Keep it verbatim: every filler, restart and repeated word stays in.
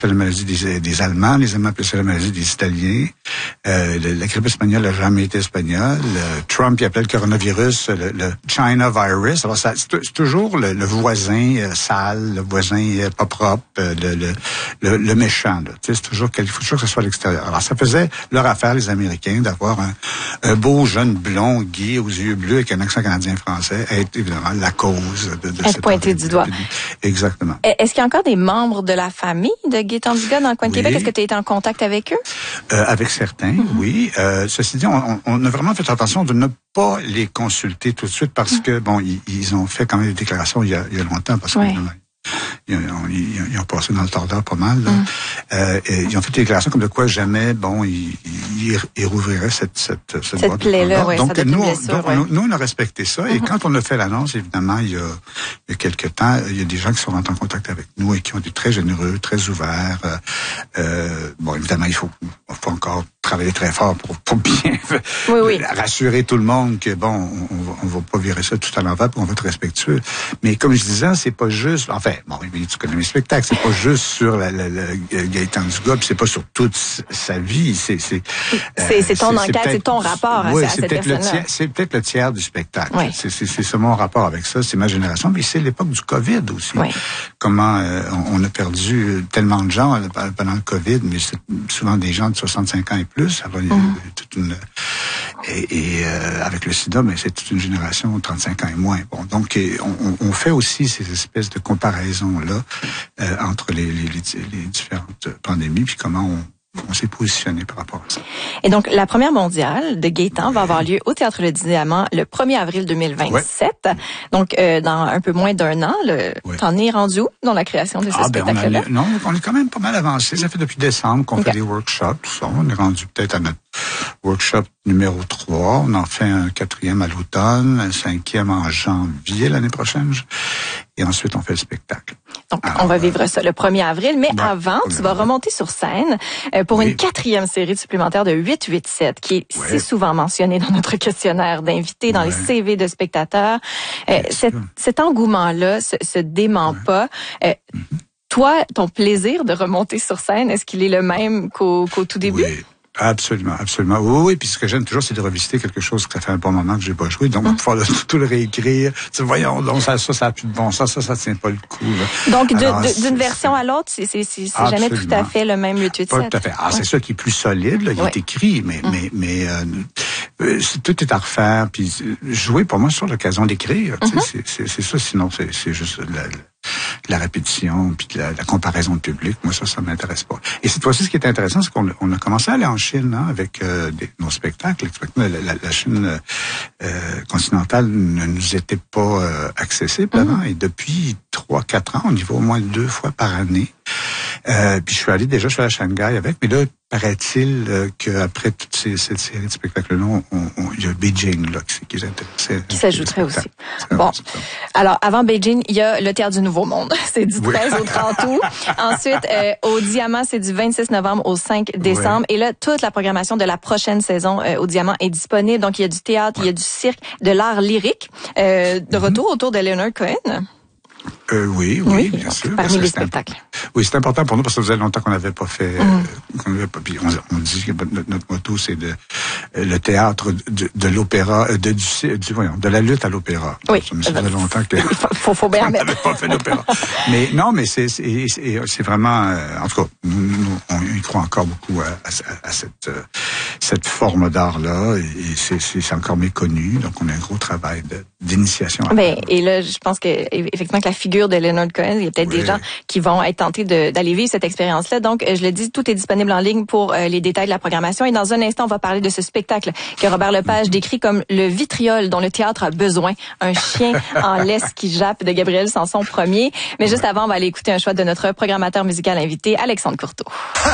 la maladie des, des Allemands, les Allemands appelaient ça la maladie des Italiens. Euh, le, la grippe espagnole n'a jamais été espagnole. Le, Trump, il appelait le coronavirus le, le China virus. Alors, ça, c'est, c'est toujours le, le voisin euh, sale, le voisin euh, pas propre, euh, le, le, le, le méchant. Là. Tu sais, c'est toujours qu'il faut toujours que ce soit à l'extérieur. Alors, ça faisait leur affaire, les Américains, d'avoir un, un beau jeune blond, gay, aux yeux bleus, avec un accent canadien-français, être évidemment la cause de, de cette pointé du doigt. Exactement. Est-ce qu'il y a encore des membres de la famille de Gaétan Dugas dans le coin de oui. Québec? Est-ce que tu as été en contact avec eux? Euh, avec certains, mm-hmm. oui. Euh, ceci dit, on, on a vraiment fait attention de ne pas les consulter tout de suite parce mm-hmm. que, bon, ils, ils ont fait quand même des déclarations il y a, il y a longtemps parce oui. que... Ils ont, ils ont passé dans le tordeur pas mal. Là. Mm. Euh, et ils ont fait des déclarations comme de quoi jamais, bon, ils, ils, ils rouvriraient cette cette cette, cette boîte plaie-là. Ouais, donc ça nous, blessure, donc ouais. nous, nous, on a respecté ça. Mm-hmm. Et quand on a fait l'annonce, évidemment, il y a, il y a quelques temps, il y a des gens qui sont rentrés en contact avec nous et qui ont été très généreux, très ouverts. Euh, euh, bon, évidemment, il faut, il faut encore travailler très fort pour, pour bien oui, oui. rassurer tout le monde que bon, on, on, va, on va pas virer ça tout à l'envers, puis on va être respectueux. Mais comme je disais, c'est pas juste. Enfin, bon, tu connais mes spectacles, c'est pas juste sur la, la, la Gaétan Dugas, puis c'est pas sur toute sa vie. C'est c'est c'est, c'est ton enquête, c'est ton rapport oui, à, c'est à cette personne-là. C'est peut-être le tiers du spectacle. Oui. C'est, c'est, c'est ça mon rapport avec ça. C'est ma génération, mais c'est l'époque du COVID aussi. Oui. Comment euh, on a perdu tellement de gens pendant le COVID, mais c'est souvent des gens de soixante-cinq ans et plus. Alors, mm. toute une et, et euh, avec le sida, mais c'est toute une génération trente-cinq ans et moins. Bon, donc on, on fait aussi ces espèces de comparaisons là euh, entre les, les, les différentes pandémies, puis comment on On s'est positionné par rapport à ça. Et donc, la première mondiale de Gaétan oui. va avoir lieu au Théâtre Le Diamant le premier avril deux mille vingt-sept. Oui. Donc, euh, dans un peu moins d'un an, le... oui. t'en es rendu où dans la création de ce ah, spectacle-là? Ben on a... Non, on est quand même pas mal avancé. Ça fait depuis décembre qu'on okay. fait des workshops, tout ça. On est rendu peut-être à notre workshop numéro trois. On en fait un quatrième à l'automne, un cinquième en janvier l'année prochaine. Et ensuite, on fait le spectacle. Donc, Alors, on va vivre ça le premier avril. Mais ben, avant, tu vas remonter sur scène euh, pour oui. une quatrième série supplémentaire de huit huit sept qui est oui. si souvent mentionnée dans notre questionnaire d'invités, dans oui. les C V de spectateurs. Euh, cet, cet engouement-là se, se dément oui. pas. Euh, mm-hmm. Toi, ton plaisir de remonter sur scène, est-ce qu'il est le même qu'au, qu'au tout début? Oui. Absolument, absolument. Oui, oui, puis ce que j'aime toujours, c'est de revisiter quelque chose que ça fait un bon moment que j'ai pas joué. Donc, hum. pouvoir le, tout le réécrire. Tu voyons, donc, ça, ça, ça a plus de bon sens, ça, ça tient pas le coup, là. Donc, Alors, de, de, d'une version à l'autre, c'est, c'est, c'est, c'est jamais tout à fait le même huit huit sept. Pas tout à fait. Ah, ouais. C'est ça qui est plus solide, là. Il ouais. est écrit, mais, hum. mais, mais, euh, tout est à refaire. Puis, jouer, pour moi, c'est sur l'occasion d'écrire. Hum. C'est, c'est, c'est ça, sinon, c'est, c'est juste la, la répétition, puis la, la comparaison de public. Moi, ça, ça m'intéresse pas. Et cette fois-ci, ce qui est intéressant, c'est qu'on on a commencé à aller en Chine, hein, avec euh, des, nos spectacles. La, la, la Chine euh, continentale ne nous était pas euh, accessible avant. Mm-hmm. Et depuis trois, quatre ans, on y va au moins deux fois par année. Euh, puis je suis allé déjà, je suis allé à Shanghai avec, mais là, paraît-il euh, qu'après toute ces, cette série de spectacles-là, on, on, il y a Beijing là, qui, qui est intéressé. Qui s'ajouterait aussi. Bon, alors avant Beijing, il y a le Théâtre du Nouveau Monde. C'est du treize oui. au trente août. Ensuite, euh, au Diamant, c'est du vingt-six novembre au cinq décembre. Oui. Et là, toute la programmation de la prochaine saison euh, au Diamant est disponible. Donc, il y a du théâtre, oui. il y a du cirque, de l'art lyrique. Euh, de mm-hmm. retour autour de Leonard Cohen. Euh, oui, oui, oui, bien sûr. Parmi les spectacles. Oui, c'est important pour nous parce que ça faisait longtemps qu'on n'avait pas fait. Mm. Euh, qu'on avait pas, puis on, on dit que notre, notre motto c'est de euh, le théâtre de, de l'opéra, euh, de du, du voyons, de la lutte à l'opéra. Oui. Ça, ça faisait longtemps que faut, faut bien on n'avait pas fait l'opéra. Mais non, mais c'est c'est, c'est, c'est vraiment, euh, en tout cas, nous, nous, on y croit encore beaucoup à, à, à cette euh, cette forme d'art là et, et c'est, c'est c'est encore méconnu. Donc on a un gros travail de, d'initiation. Ben et là, je pense que effectivement que la figure de Leonard Cohen, il y a peut-être oui. des gens qui vont être tentés de, d'aller vivre cette expérience-là. Donc, je le dis, tout est disponible en ligne pour euh, les détails de la programmation. Et dans un instant, on va parler de ce spectacle que Robert Lepage décrit comme le vitriol dont le théâtre a besoin. Un chien en laisse qui jappe de Gabriel Sanson premier. Mais juste avant, on va aller écouter un choix de notre programmateur musical invité, Alexandre Courteau.